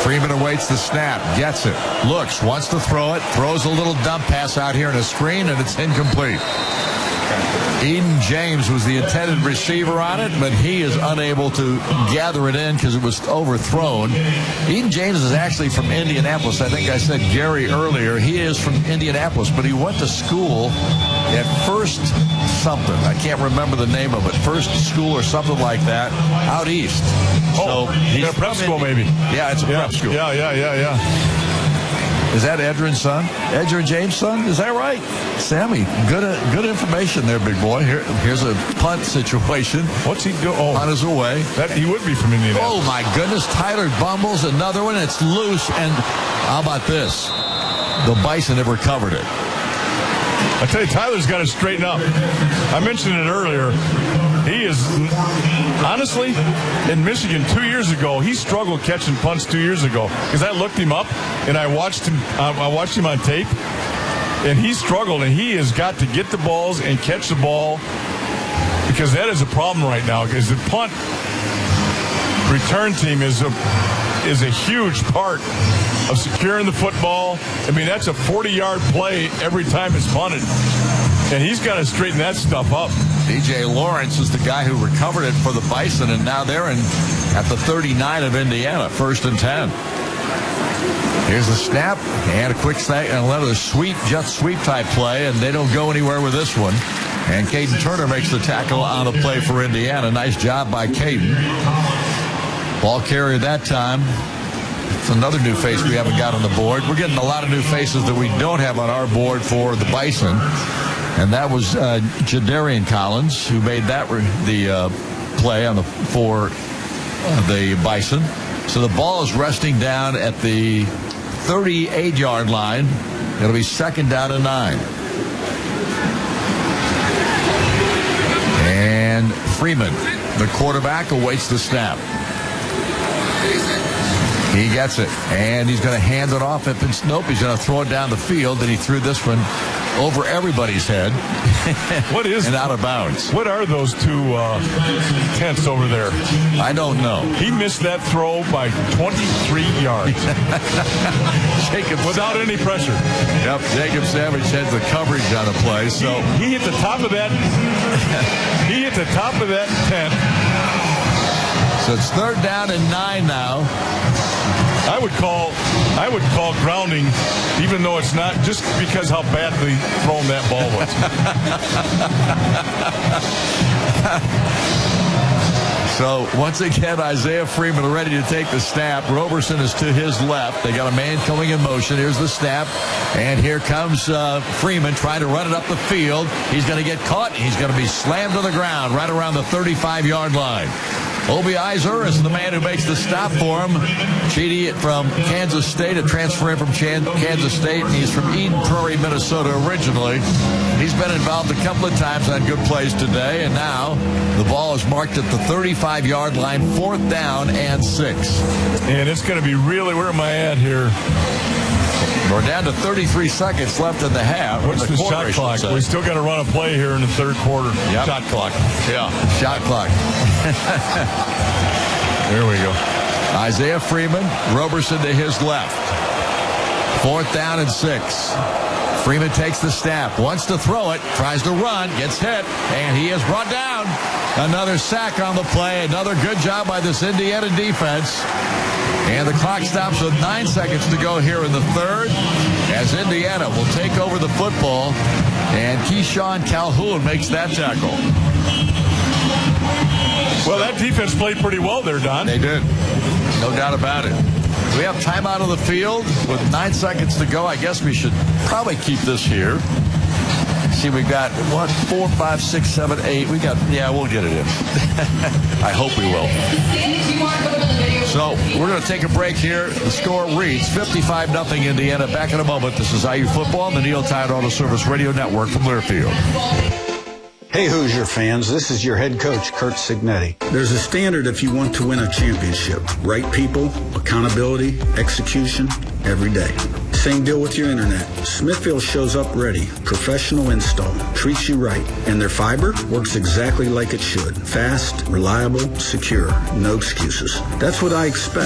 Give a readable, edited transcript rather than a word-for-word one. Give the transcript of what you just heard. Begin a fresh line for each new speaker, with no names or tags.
Freeman awaits the snap, gets it, looks, wants to throw it, throws a little dump pass out here in a screen, and it's incomplete. Eden James was the intended receiver on it, but he is unable to gather it in because it was overthrown. Eden James is actually from Indianapolis. I think I said Gary earlier. He is from Indianapolis, but he went to school at First something. I can't remember the name of it. First School or something like that out east.
So he's a prep school, maybe.
Yeah, it's a prep school.
Yeah.
Is that Edrin's son? Edrin James' son? Is that right? Sammy, good information there, big boy. Here's a punt situation.
What's he do? Oh,
punt is away.
He would be from Indianapolis.
Oh, my goodness. Tyler bumbles another one. It's loose. And how about this? The Bison have recovered it.
I tell you, Tyler's got to straighten up. I mentioned it earlier. He is, honestly, in Michigan 2 years ago, he struggled catching punts 2 years ago because I looked him up and I watched him on tape, and he struggled, and he has got to get the balls and catch the ball because that is a problem right now because the punt return team is a huge part of securing the football. I mean, that's a 40-yard play every time it's punted. And he's got to straighten that stuff up.
DJ Lawrence is the guy who recovered it for the Bison, and now they're at the 39 of Indiana, 1st and 10. Here's the snap, and a quick snap, and another jet sweep type play, and they don't go anywhere with this one. And Caden Turner makes the tackle on the play for Indiana. Nice job by Caden. Ball carrier that time. It's another new face we haven't got on the board. We're getting a lot of new faces that we don't have on our board for the Bison. And that was Jadarian Collins who made the play for the Bison. So the ball is resting down at the 38-yard line. It'll be 2nd down and 9. And Freeman, the quarterback, awaits the snap. He gets it, and he's going to hand it off. Nope, he's going to throw it down the field, and he threw this one over everybody's head. And out of bounds.
What are those two tents over there?
I don't know.
He missed that throw by 23 yards. Without any pressure.
Yep, Jacob Savage had the coverage on the play. So
he hit the top of that. He hit the top of that tent.
So it's 3rd down and 9 now.
I would call grounding, even though it's not, just because how badly thrown that ball was.
So once again, Isaiah Freeman ready to take the snap. Roberson is to his left. They got a man coming in motion. Here's the snap. And here comes Freeman trying to run it up the field. He's going to get caught. He's going to be slammed to the ground right around the 35-yard line. Obi Iser is the man who makes the stop for him. Chidi from Kansas State, a transfer in from Kansas State, and he's from Eden Prairie, Minnesota originally. He's been involved a couple of times on good plays today, and now the ball is marked at the 35-yard line, 4th down and 6.
And it's going to be really, where am I at here?
We're down to 33 seconds left in the half.
What's the shot clock? We still got to run a play here in the 3rd quarter.
Yep.
Shot clock.
Yeah, shot clock.
There we go.
Isaiah Freeman, Roberson to his left. 4th down and 6. Freeman takes the snap, wants to throw it, tries to run, gets hit, and he is brought down. Another sack on the play. Another good job by this Indiana defense. And the clock stops with 9 seconds to go here in the 3rd as Indiana will take over the football. And Keyshawn Calhoun makes that tackle.
Well, that defense played pretty well there, Don.
They did. No doubt about it. We have time out on the field with 9 seconds to go. I guess we should probably keep this here. See, we've got, 4, 5, 6, 7, 8. We'll get it in. I hope we will. So we're going to take a break here. The score reads 55-0 Indiana. Back in a moment. This is IU Football on the Neil Tide Auto Service Radio Network from Learfield.
Hey Hoosier fans, this is your head coach, Kurt Signetti. There's a standard if you want to win a championship. Right people, accountability, execution, every day. Same deal with your internet. Smithfield shows up ready. Professional install. Treats you right. And their fiber works exactly like it should. Fast, reliable, secure. No excuses. That's what I expect.